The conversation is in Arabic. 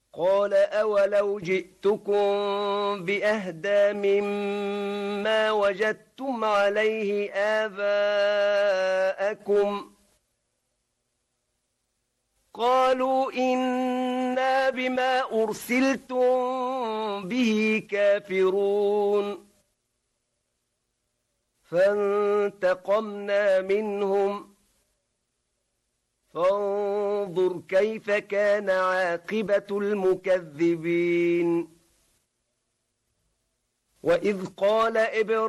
قال أولو جئتكم بأهدى مما وجدتم عليه آباءكم قالوا إنا بما أرسلتم به كافرون فانتقمنا منهم فانظر كيف كان عاقبة المكذبين وإذ قال إبراهيم